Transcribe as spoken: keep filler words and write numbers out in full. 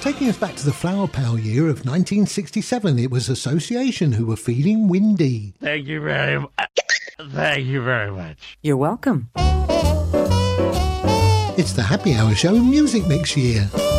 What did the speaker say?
Taking us back to the Flower Power year of nineteen sixty-seven, it was Association who were feeling windy. Thank you very much. Thank you very much. You're welcome. It's the Happy Hour Show Music Mix year.